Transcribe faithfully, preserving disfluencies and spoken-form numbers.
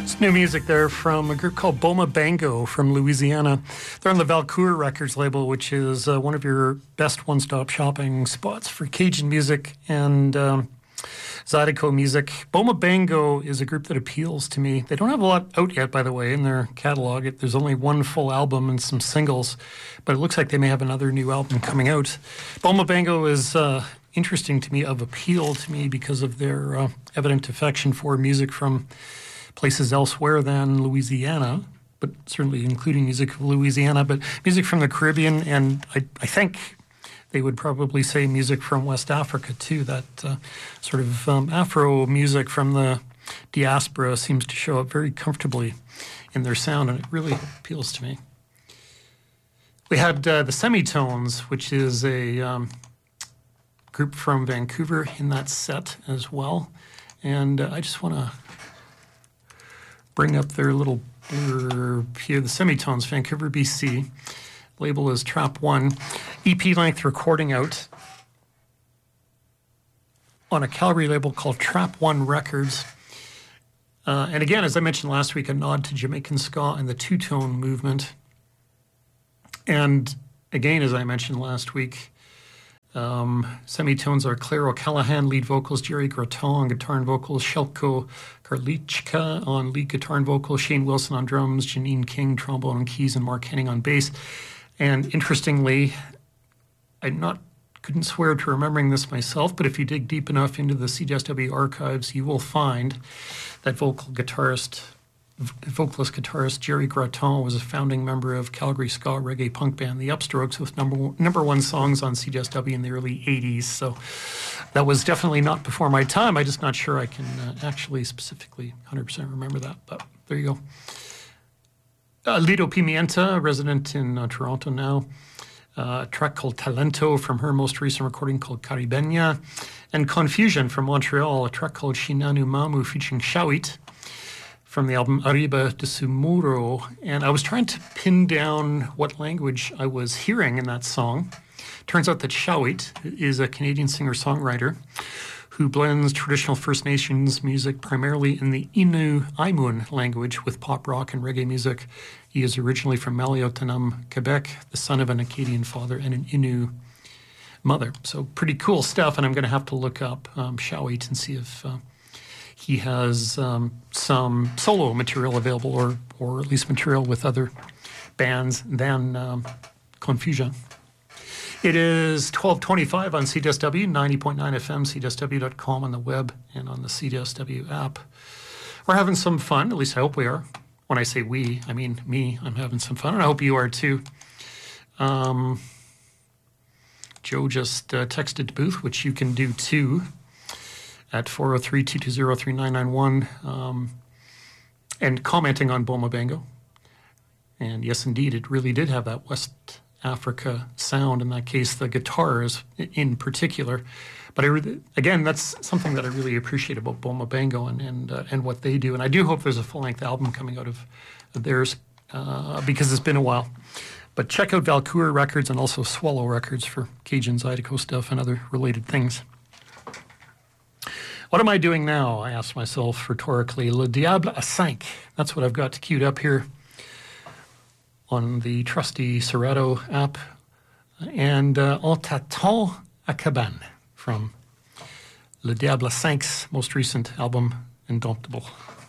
New music there from a group called Boma Bango from Louisiana. They're on the Valcour Records label, which is uh, one of your best one-stop shopping spots for Cajun music and um, Zydeco music. Boma Bango is a group that appeals to me. They don't have a lot out yet, by the way, in their catalog. It, there's only one full album and some singles, but it looks like they may have another new album coming out. Boma Bango is uh, interesting to me, of appeal to me, because of their uh, evident affection for music from places elsewhere than Louisiana, but certainly including music of Louisiana, but music from the Caribbean, and I, I think they would probably say music from West Africa too. That uh, sort of um, Afro music from the diaspora seems to show up very comfortably in their sound, and it really appeals to me. We had uh, the Semitones, which is a um, group from Vancouver, in that set as well, and uh, I just want to bring up their little blurb here. The Semitones, Vancouver, B C. Label is Trap One. E P-length recording out on a Calgary label called Trap One Records. Uh, and again, as I mentioned last week, a nod to Jamaican ska and the two-tone movement. And again, as I mentioned last week, Um, Semitones are Claire O'Callaghan, lead vocals, Jerry Graton on guitar and vocals, Shelko Karlichka on lead guitar and vocals, Shane Wilson on drums, Janine King, trombone and keys, and Mark Henning on bass. And interestingly, I not couldn't swear to remembering this myself, but if you dig deep enough into the C J S W archives, you will find that vocal guitarist vocalist guitarist Jerry Graton was a founding member of Calgary ska reggae punk band The Upstrokes, with number number one songs on C J S W in the early eighties. So that was definitely not before my time. I'm just not sure I can uh, actually specifically one hundred percent remember that, but there you go. Uh, Lido Pimienta, a resident in uh, Toronto now. Uh, a track called Talento from her most recent recording called Caribeña. And Confusion from Montreal, a track called Shinanu Mamu featuring Shawit, from the album Arriba de Sumuro. And I was trying to pin down what language I was hearing in that song. Turns out that Shawit is a Canadian singer-songwriter who blends traditional First Nations music primarily in the Innu Aimun language with pop rock and reggae music. He is originally from Maliotenam, Quebec, the son of an Acadian father and an Innu mother. So pretty cool stuff, and I'm going to have to look up um, Shawit and see if Uh, he has um, some solo material available, or or at least material with other bands than um, Confusion. It is twelve twenty-five on C J S W, ninety point nine F M, C J S W dot com on the web and on the C J S W app. We're having some fun, at least I hope we are. When I say we, I mean me. I'm having some fun, and I hope you are too. Um, Joe just uh, texted Booth, which you can do too, at four oh three, two two zero, three nine nine one, um, and commenting on Boma Bango. And yes, indeed, it really did have that West Africa sound, in that case, the guitars in particular. But I re- again, that's something that I really appreciate about Boma Bango and and, uh, and what they do. And I do hope there's a full-length album coming out of, of theirs, uh, because it's been a while. But check out Valcour Records and also Swallow Records for Cajun Zydeco stuff and other related things. What am I doing now? I asked myself rhetorically. Le Diable à cinq. That's what I've got queued up here on the trusty Serato app. And uh, On t'attend à cabane from Le Diable à cinq's most recent album, Indomptable.